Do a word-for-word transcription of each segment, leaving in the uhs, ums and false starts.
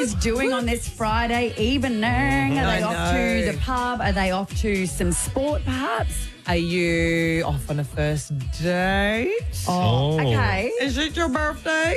girls doing on this Friday evening? Are they I off know. to the pub? Are they off to some sport, perhaps? Are you off on a first date? Oh, okay. Is it your birthday?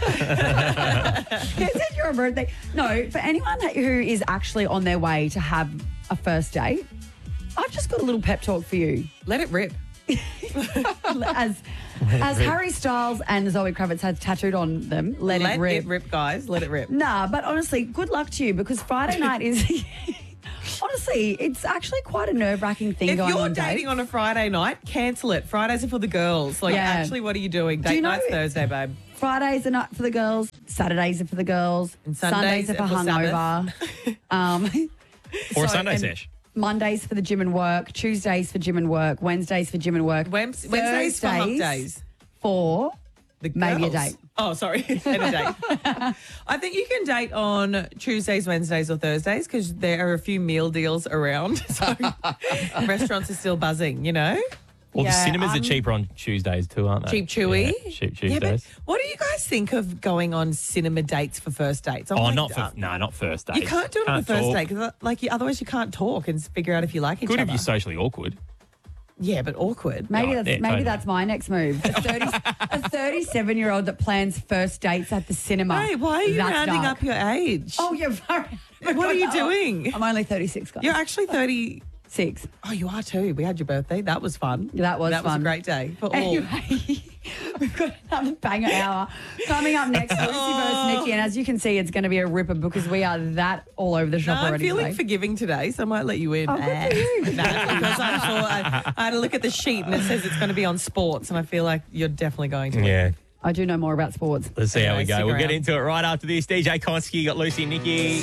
Is it your birthday? No, for anyone who is actually on their way to have a first date, I've just got a little pep talk for you. Let it rip. As as Harry Styles and Zoe Kravitz has tattooed on them, let, Let it rip. it rip, guys. Let it rip. Nah, but honestly, good luck to you because Friday night is... Honestly, it's actually quite a nerve-wracking thing If going you're on dating dates. on a Friday night, cancel it. Fridays are for the girls. Like, Yeah. actually, what are you doing? Date you know- night's Thursday, babe. Fridays are not for the girls. Saturdays are for the girls. And Sundays are for are for hungover. um, Or a so- Sunday and sesh. Mondays for the gym and work. Tuesdays for gym and work. Wednesdays for gym and work. Wednes- Wednesdays for hump Thursdays days. For The maybe a girls. date. Oh, sorry. And a date. I think you can date on Tuesdays, Wednesdays, or Thursdays because there are a few meal deals around. So restaurants are still buzzing, you know? Well, Yeah, the cinemas um, are cheaper on Tuesdays too, aren't they? Cheap chewy. Yeah, cheap Yeah, but Tuesdays. what do you guys think of going on cinema dates for first dates? I'm oh, like, not for uh, no, not first date. You can't do it on the first talk. date because, like, you, otherwise you can't talk and figure out if you like each Good other. if you're socially awkward. Yeah, but awkward. maybe Oh, that's yeah, maybe totally. that's my next move. A, thirty, a thirty-seven-year-old that plans first dates at the cinema. Hey, why are you That's rounding dark. up your age? Oh, you're very. What are you doing? I'm only thirty-six, guys. You're actually thirty. Six. Oh, you are too. We had your birthday. That was fun. That was that was fun. a great day for all. Anyway, we've got another banger hour coming up next. Lucy versus Nikki, and as you can see, it's going to be a ripper because we are that all over the No, shop I'm already feeling today. forgiving today, so I might let you in. Oh, good for you. No, because I'm sure I, I had to look at the sheet and it says it's going to be on sports, and I feel like you're definitely going to. win. Yeah. I do know more about sports. Let's see how we Anyway, go. stick We'll get around. into it right after this. D J Konsky, got Lucy and Nikki.